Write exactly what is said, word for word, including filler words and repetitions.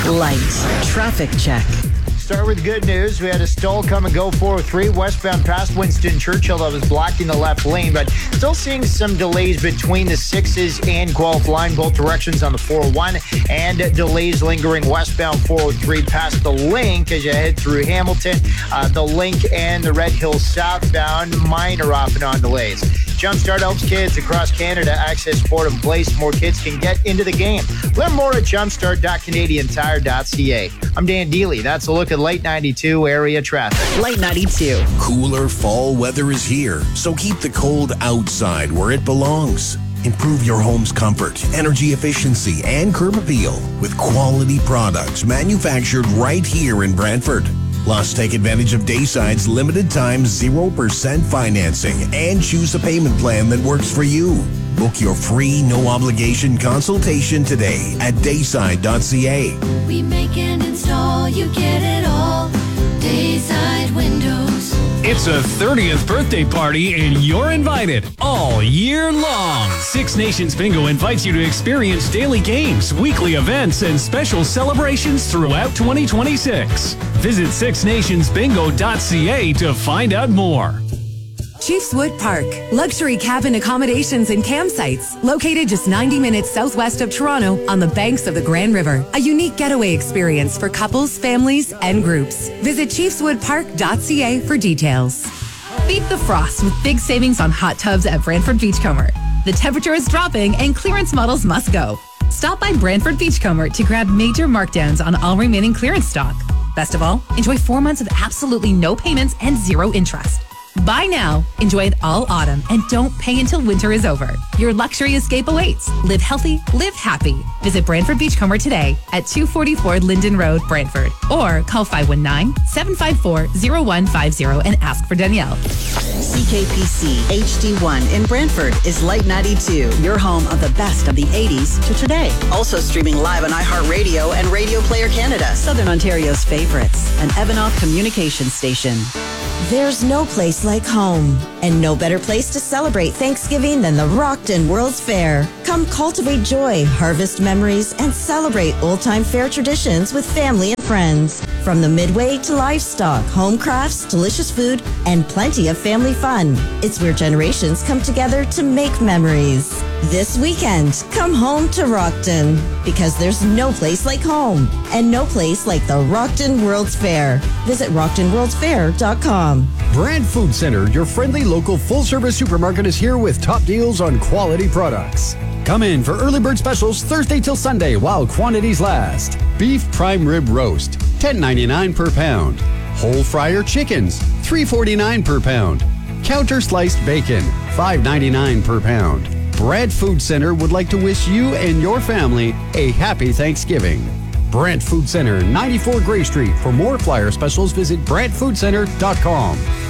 Light traffic check. Start with good news. We had a stall come and go four oh three westbound past Winston Churchill that was blocking the left lane, but still seeing some delays between the sixes and Guelph line, both directions on the four oh one, and delays lingering westbound four oh three past the Link as you head through Hamilton. Uh, the Link and the Red Hill southbound, minor off and on delays. Jumpstart helps kids across Canada access sport and play so more kids can get into the game. Learn more at jumpstart dot canadian tire dot c a. I'm Dan Dealey. That's a look at Light ninety-two area traffic. Light ninety-two. Cooler fall weather is here, so keep the cold outside where it belongs. Improve your home's comfort, energy efficiency, and curb appeal with quality products manufactured right here in Brantford. Plus, take advantage of Dayside's limited time zero percent financing and choose a payment plan that works for you. Book your free, no obligation consultation today at dayside dot c a. We make and install, you get it all. Dayside Windows. It's a thirtieth birthday party and you're invited all year long. Six Nations Bingo invites you to experience daily games, weekly events, and special celebrations throughout twenty twenty-six. Visit six nations bingo dot c a to find out more. Chiefswood Park, luxury cabin accommodations and campsites, located just ninety minutes southwest of Toronto on the banks of the Grand River. A unique getaway experience for couples, families, and groups. Visit chiefswood park dot c a for details. Beat the frost with big savings on hot tubs at Brantford Beachcomber. The temperature is dropping and clearance models must go. Stop by Brantford Beachcomber to grab major markdowns on all remaining clearance stock. Best of all, enjoy four months of absolutely no payments and zero interest. Buy now, enjoy it all autumn, and don't pay until winter is over. Your luxury escape awaits. Live healthy, live happy. Visit Brantford Beachcomber today at two forty-four Linden Road, Brantford, or call five one nine, seven five four, zero one five zero and ask for Danielle. C K P C H D one in Brantford is Light ninety-two, your home of the best of the eighties to today. Also streaming live on iHeartRadio and Radio Player Canada, Southern Ontario's favorites, an Evanoff communication station. There's no place like home, and no better place to celebrate Thanksgiving than the Rockton World's Fair. Come cultivate joy, harvest memories, and celebrate old-time fair traditions with family and friends. From the midway to livestock, home crafts, delicious food, and plenty of family fun. It's where generations come together to make memories. This weekend, come home to Rockton, because there's no place like home, and no place like the Rockton World's Fair. Visit rockton world's fair dot com. Brand Food Center, your friendly local full-service supermarket, is here with top deals on quality products. Come in for early bird specials Thursday till Sunday while quantities last. Beef prime rib roast, ten ninety-nine per pound. Whole fryer chickens, three forty-nine per pound. Counter sliced bacon, five ninety-nine per pound. Brant Food Center would like to wish you and your family a happy Thanksgiving. Brant Food Center, ninety-four Gray Street. For more flyer specials, visit brant food center dot com.